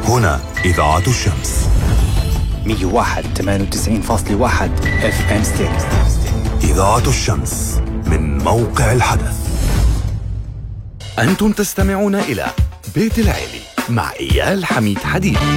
هنا إذاعة الشمس 101.98.1 FM ستيريو. إذاعة الشمس من موقع الحدث. أنتم تستمعون إلى بيت العيلي مع إيال حميد حديد.